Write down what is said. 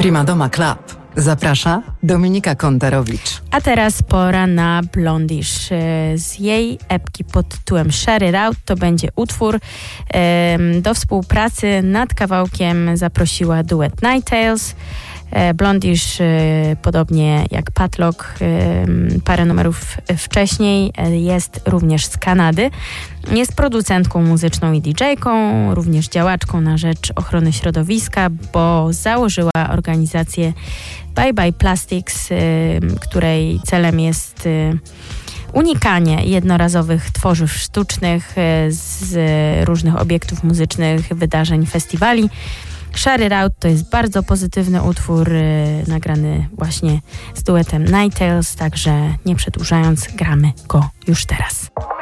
Prima Doma Club. Zaprasza Dominika Kontarowicz. A teraz pora na Blondish. Z jej epki pod tytułem Share It Out to będzie utwór. Do współpracy nad kawałkiem zaprosiła duet Night Tales. Blondish, podobnie jak Padlock, parę numerów wcześniej, jest również z Kanady. Jest producentką muzyczną i DJ-ką, również działaczką na rzecz ochrony środowiska, bo założyła organizację Bye Bye Plastics, której celem jest unikanie jednorazowych tworzyw sztucznych z różnych obiektów muzycznych, wydarzeń, festiwali. Share It Out to jest bardzo pozytywny utwór, nagrany właśnie z duetem Night Tales, także nie przedłużając, gramy go już teraz.